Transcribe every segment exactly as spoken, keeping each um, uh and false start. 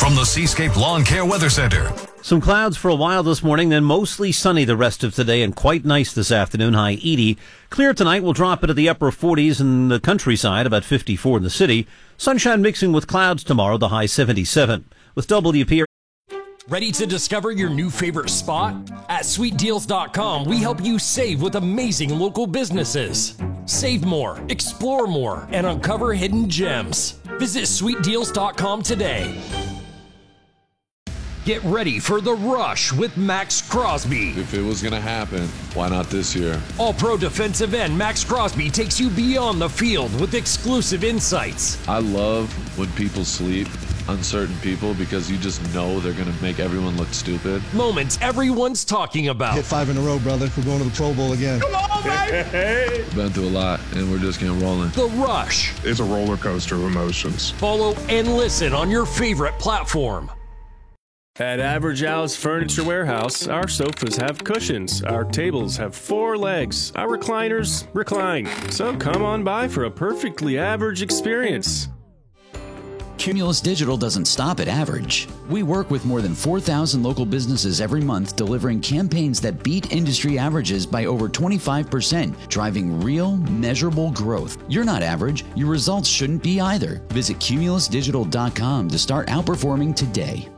from the Seascape Lawn Care Weather Center. Some clouds for a while this morning, then mostly sunny the rest of today and quite nice this afternoon, high eighty. Clear tonight, will drop into the upper forties in the countryside, about fifty-four in the city. Sunshine mixing with clouds tomorrow, the high seventy-seven. With W P. Ready to discover your new favorite spot? At sweet deals dot com, we help you save with amazing local businesses. Save more, explore more, and uncover hidden gems. Visit sweet deals dot com today. Get ready for the rush with Max Crosby. If it was going to happen, why not this year? All-pro defensive end Max Crosby takes you beyond the field with exclusive insights. I love when people sleep, uncertain people, because you just know they're going to make everyone look stupid. Moments everyone's talking about. Hit five in a row, brother. We're going to the Pro Bowl again. Come on, baby! Been through a lot, and we're just getting rolling. The Rush. It's a roller coaster of emotions. Follow and listen on your favorite platform. At Average Al's Furniture Warehouse, our sofas have cushions, our tables have four legs, our recliners recline. So come on by for a perfectly average experience. Cumulus Digital doesn't stop at average. We work with more than four thousand local businesses every month, delivering campaigns that beat industry averages by over twenty-five percent, driving real, measurable growth. You're not average. Your results shouldn't be either. Visit cumulus digital dot com to start outperforming today.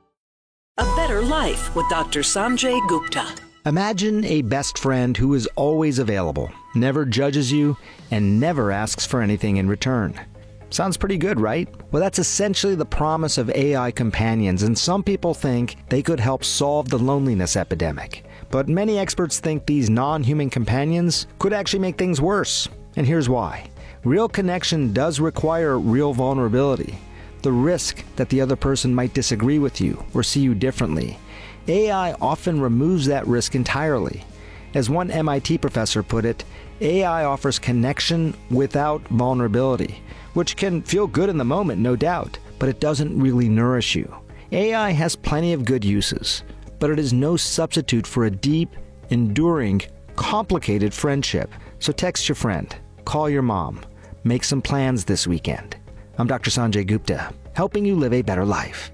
A Better Life with Doctor Sanjay Gupta. Imagine a best friend who is always available, never judges you, and never asks for anything in return. Sounds pretty good, right? Well, that's essentially the promise of A I companions, and some people think they could help solve the loneliness epidemic. But many experts think these non-human companions could actually make things worse. And here's why. Real connection does require real vulnerability. The risk that the other person might disagree with you or see you differently. A I often removes that risk entirely. As one M I T professor put it, A I offers connection without vulnerability, which can feel good in the moment, no doubt, but it doesn't really nourish you. A I has plenty of good uses, but it is no substitute for a deep, enduring, complicated friendship. So text your friend, call your mom, make some plans this weekend. I'm Doctor Sanjay Gupta, helping you live a better life.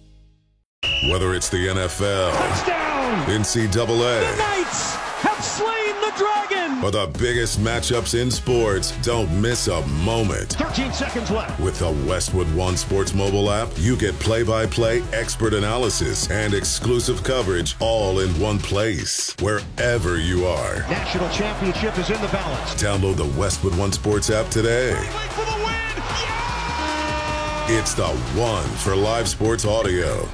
Whether it's the N F L, touchdown, N C double A, the Knights have slain the dragon, or the biggest matchups in sports, don't miss a moment. thirteen seconds left. With the Westwood One Sports mobile app, you get play-by-play expert analysis and exclusive coverage all in one place, wherever you are. National championship is in the balance. Download the Westwood One Sports app today. It's the one for live sports audio.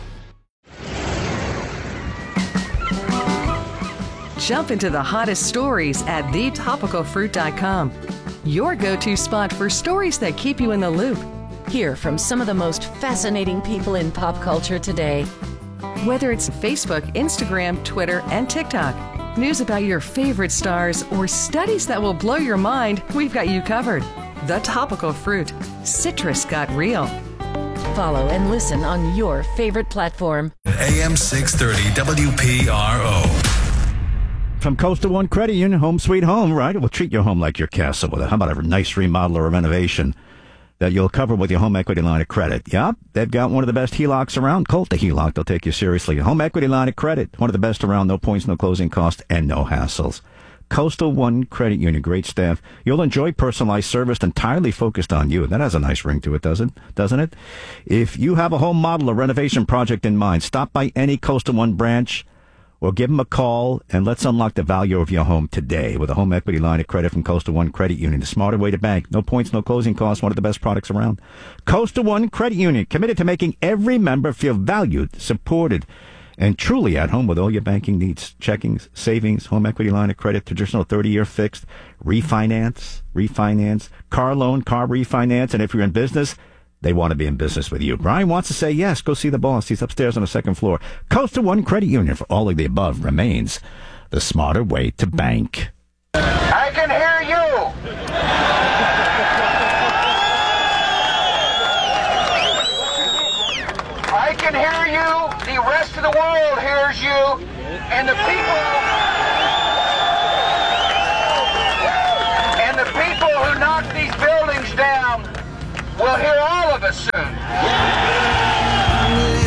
Jump into the hottest stories at the topical fruit dot com. Your go-to spot for stories that keep you in the loop. Hear from some of the most fascinating people in pop culture today. Whether it's Facebook, Instagram, Twitter, and TikTok, news about your favorite stars, or studies that will blow your mind, we've got you covered. The Topical Fruit. Citrus got real. Follow and listen on your favorite platform. A M six thirty W P R O. From Coastal One Credit Union, home sweet home, right? We'll treat your home like your castle with a, how about a nice remodel or a renovation that you'll cover with your home equity line of credit. Yeah, they've got one of the best H E L O Cs around. Colt the H E L O C, they'll take you seriously. Home equity line of credit, one of the best around, no points, no closing costs, and no hassles. Coastal One Credit Union, great staff. You'll enjoy personalized service entirely focused on you. That has a nice ring to it, doesn't doesn't it? If you have a home model or renovation project in mind, stop by any Coastal One branch or give them a call, and let's unlock the value of your home today with a home equity line of credit from Coastal One Credit Union. The smarter way to bank. No points, no closing costs. One of the best products around. Coastal One Credit Union, committed to making every member feel valued, supported, and truly at home with all your banking needs. Checkings, savings, home equity line of credit, traditional thirty-year fixed, refinance, refinance, car loan, car refinance, and if you're in business, they want to be in business with you. Brian wants to say yes. Go see the boss. He's upstairs on the second floor. Coastal One Credit Union, for all of the above, remains the smarter way to bank. I can hear you. I can hear you. The rest of the world hears you. And the people... And the people who knock these buildings down will hear all of us soon.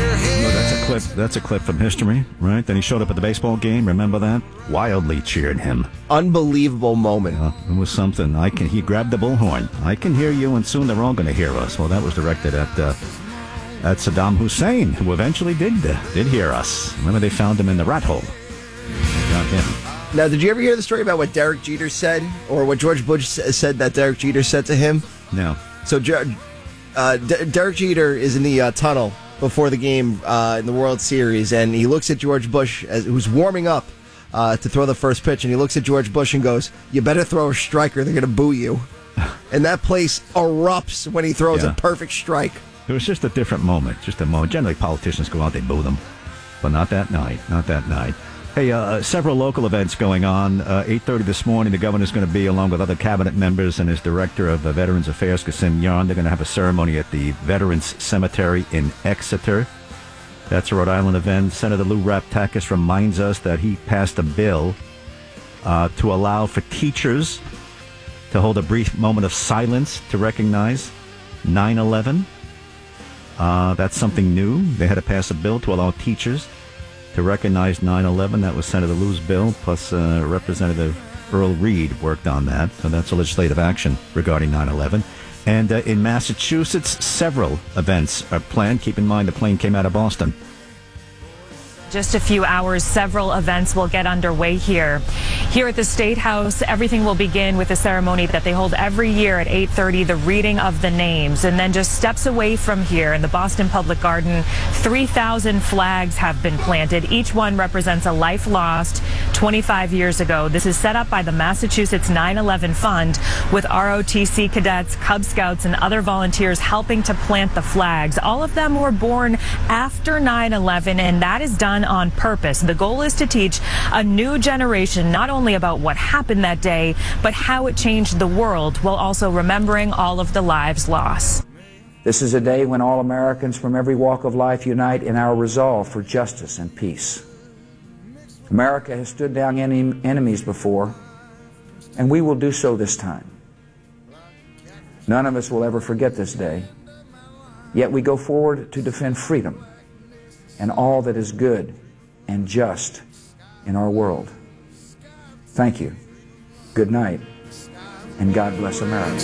clip. That's a clip from history, right? Then he showed up at the baseball game. Remember that? Wildly cheered him. Unbelievable moment. Uh, it was something. I can. He grabbed the bullhorn. I can hear you, and soon they're all going to hear us. Well, that was directed at uh, at Saddam Hussein, who eventually did uh, did hear us. Remember, they found him in the rat hole. Got him. Now, did you ever hear the story about what Derek Jeter said, or what George Bush said that Derek Jeter said to him? No. So, uh, D- Derek Jeter is in the uh, tunnel before the game uh, in the World Series, and he looks at George Bush, as, who's warming up uh, to throw the first pitch, and he looks at George Bush and goes, "You better throw a strike or they're going to boo you." And that place erupts when he throws Yeah. a perfect strike. It was just a different moment. Just a moment. Generally, politicians go out, they boo them. But not that night. Not that night. Hey, uh, several local events going on. Uh, eight thirty this morning, the governor's going to be, along with other cabinet members and his director of uh, Veterans Affairs, Kasim Yarn. They're going to have a ceremony at the Veterans Cemetery in Exeter. That's a Rhode Island event. Senator Lou Raptakis reminds us that he passed a bill uh, to allow for teachers to hold a brief moment of silence to recognize nine eleven. Uh, that's something new. They had to pass a bill to allow teachers to recognize nine eleven. That was Senator Lou's bill, plus uh, Representative Earl Reed worked on that. So that's a legislative action regarding nine eleven. And uh, in Massachusetts, several events are planned. Keep in mind the plane came out of Boston. Just a few hours, several events will get underway here. Here at the State House, everything will begin with a ceremony that they hold every year at eight thirty, the reading of the names. And then just steps away from here in the Boston Public Garden, three thousand flags have been planted. Each one represents a life lost twenty-five years ago. This is set up by the Massachusetts nine eleven Fund, with R O T C cadets, Cub Scouts, and other volunteers helping to plant the flags. All of them were born after nine eleven, and that is done on purpose. The goal is to teach a new generation not only about what happened that day, but how it changed the world, while also remembering all of the lives lost. This is a day when all Americans from every walk of life unite in our resolve for justice and peace. America has stood down any enemies before, and we will do so this time. None of us will ever forget this day, yet we go forward to defend freedom and all that is good and just in our world. Thank you. Good night, and God bless America.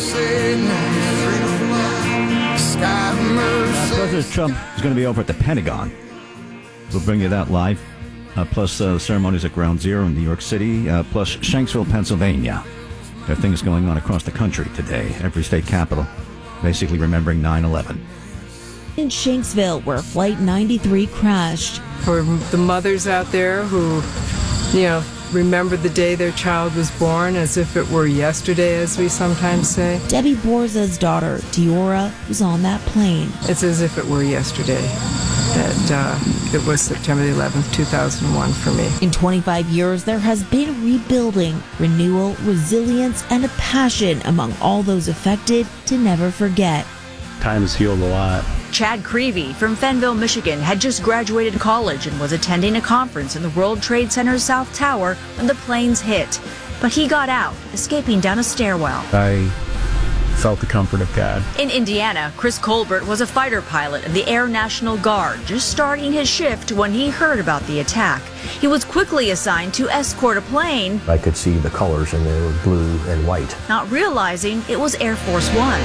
Uh, President Trump is going to be over at the Pentagon. We'll bring you that live. Uh, plus uh, ceremonies at Ground Zero in New York City, uh, plus Shanksville, Pennsylvania. There are things going on across the country today. Every state capital basically remembering nine eleven. In Shanksville, where Flight ninety-three crashed. For the mothers out there who, you know, remember the day their child was born as if it were yesterday, as we sometimes say. Debbie Borza's daughter, Diora, was on that plane. It's as if it were yesterday that uh, it was September the eleventh, two thousand one for me. In twenty-five years, there has been rebuilding, renewal, resilience, and a passion among all those affected to never forget. Time has healed a lot. Chad Creevy from Fenville, Michigan, had just graduated college and was attending a conference in the World Trade Center's South Tower when the planes hit. But he got out, escaping down a stairwell. I felt the comfort of God. In Indiana, Chris Colbert was a fighter pilot in the Air National Guard, just starting his shift when he heard about the attack. He was quickly assigned to escort a plane. I could see the colors, and they were blue and white. Not realizing it was Air Force One.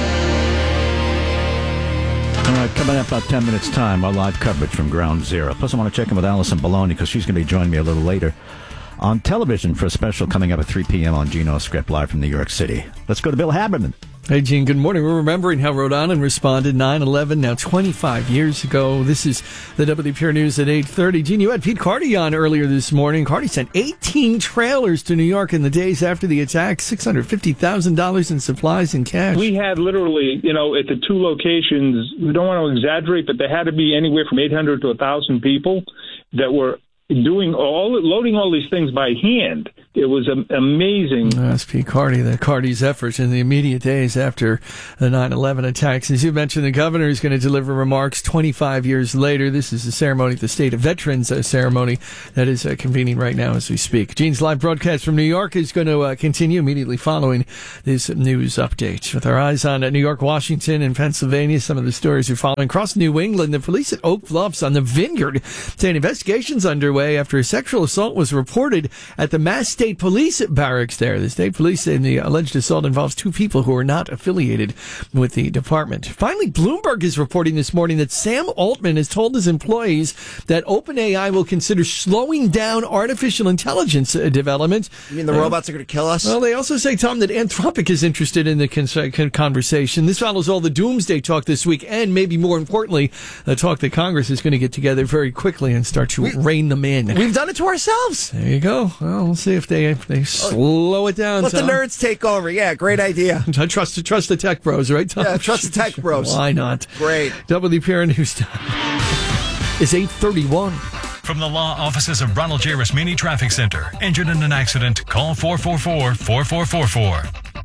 All right, coming up about ten minutes' time, our live coverage from Ground Zero. Plus, I want to check in with Allison Bologna because she's going to be joining me a little later on television for a special coming up at three p.m. on Geno Script live from New York City. Let's go to Bill Haberman. Hey, Gene, good morning. We're remembering how Rhode Island responded nine eleven, now twenty-five years ago. This is the W P R News at eight thirty. Gene, you had Pete Carty on earlier this morning. Carty sent eighteen trailers to New York in the days after the attack, six hundred fifty thousand dollars in supplies and cash. We had literally, you know, at the two locations, we don't want to exaggerate, but there had to be anywhere from eight hundred to one thousand people that were doing all, loading all these things by hand It was am- amazing. That's Pete Cardi, the Cardi's efforts in the immediate days after the nine eleven attacks. As you mentioned, the governor is going to deliver remarks twenty-five years later. This is the ceremony, the State of Veterans uh, ceremony that is uh, convening right now as we speak. Gene's live broadcast from New York is going to uh, continue immediately following this news update. With our eyes on uh, New York, Washington, and Pennsylvania, some of the stories you're following. Across New England, the police at Oak Bluffs on the Vineyard say an investigation's underway after a sexual assault was reported at the Mass State Police barracks there. The state police say the alleged assault involves two people who are not affiliated with the department. Finally, Bloomberg is reporting this morning that Sam Altman has told his employees that OpenAI will consider slowing down artificial intelligence uh, development. You mean the uh, robots are going to kill us? Well, they also say, Tom, that Anthropic is interested in the con- conversation. This follows all the doomsday talk this week, and maybe more importantly, the talk that Congress is going to get together very quickly and start to we, rein them in. We've done it to ourselves. There you go. Well, we'll see if they if they slow it down. Let Tom. the nerds take over. Yeah, great idea. trust trust the tech bros, right, Tom? Yeah, trust the tech bros. Why not? Great. W P R News time is eight thirty-one. From the law offices of Ronald J. Rasmini Traffic Center. Injured in an accident? Call four four four, four four four four.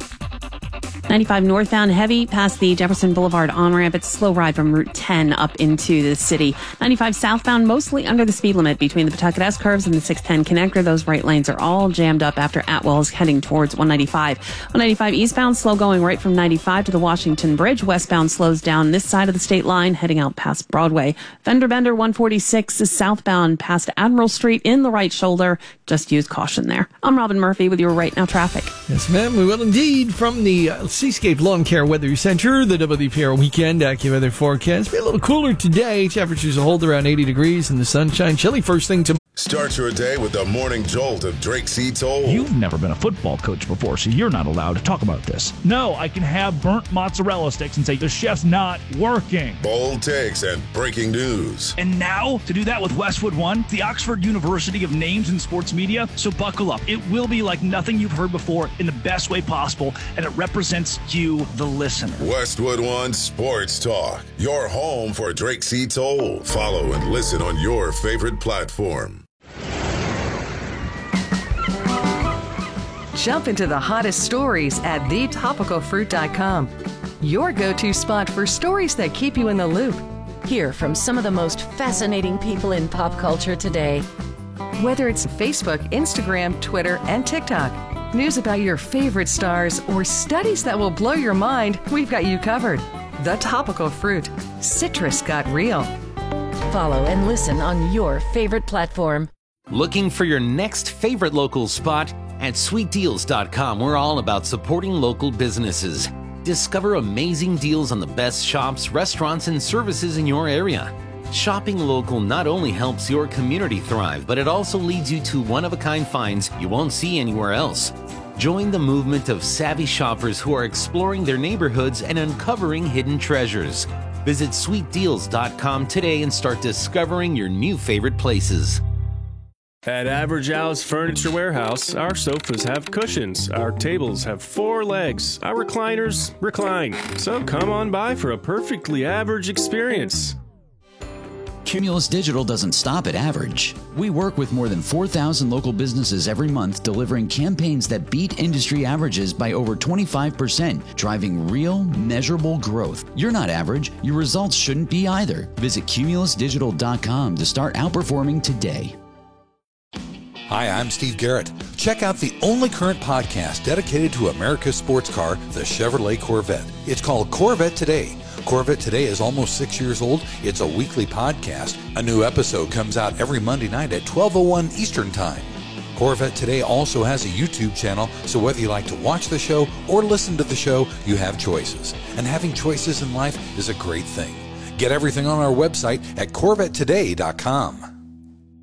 ninety-five northbound heavy past the Jefferson Boulevard on-ramp. It's a slow ride from Route ten up into the city. ninety-five southbound mostly under the speed limit between the Pawtucket S-curves and the six ten connector. Those right lanes are all jammed up after Atwell is heading towards one ninety-five. one ninety-five eastbound slow going right from ninety-five to the Washington Bridge. Westbound slows down this side of the state line heading out past Broadway. Fender Bender one forty-six is southbound past Admiral Street in the right shoulder. Just use caution there. I'm Robin Murphy with your Right Now traffic. Yes, ma'am. We will indeed. From the uh, Seascape Lawn Care Weather Center, the W P R Weekend AccuWeather forecast. Be a little cooler today. Temperatures will hold around eighty degrees in the sunshine. Chilly first thing tomorrow. Start your day with the morning jolt of Drake C. Toll. You've never been a football coach before, so you're not allowed to talk about this. No, I can have burnt mozzarella sticks and say the chef's not working. Bold takes and breaking news. And now, to do that with Westwood One, the Oxford University of Names in Sports Media. So buckle up. It will be like nothing you've heard before in the best way possible, and it represents you, the listener. Westwood One Sports Talk. Your home for Drake C. Toll. Follow and listen on your favorite platform. Jump into the hottest stories at the topical fruit dot com. Your go-to spot for stories that keep you in the loop. Hear from some of the most fascinating people in pop culture today. Whether it's Facebook, Instagram, Twitter, and TikTok, news about your favorite stars, or studies that will blow your mind, we've got you covered. The Topical Fruit. Citrus got real. Follow and listen on your favorite platform. Looking for your next favorite local spot? At sweet deals dot com, we're all about supporting local businesses. Discover amazing deals on the best shops, restaurants, and services in your area. Shopping local not only helps your community thrive, but it also leads you to one-of-a-kind finds you won't see anywhere else. Join the movement of savvy shoppers who are exploring their neighborhoods and uncovering hidden treasures. Visit sweet deals dot com today and start discovering your new favorite places. At Average Al's Furniture Warehouse, our sofas have cushions, our tables have four legs, our recliners recline. So come on by for a perfectly average experience. Cumulus Digital doesn't stop at average. We work with more than four thousand local businesses every month, delivering campaigns that beat industry averages by over twenty-five percent, driving real, measurable growth. You're not average. Your results shouldn't be either. Visit cumulus digital dot com to start outperforming today. Hi, I'm Steve Garrett. Check out the only current podcast dedicated to America's sports car, the Chevrolet Corvette. It's called Corvette Today. Corvette Today is almost six years old. It's a weekly podcast. A new episode comes out every Monday night at twelve oh one Eastern Time. Corvette Today also has a YouTube channel, so whether you like to watch the show or listen to the show, you have choices. And having choices in life is a great thing. Get everything on our website at corvette today dot com.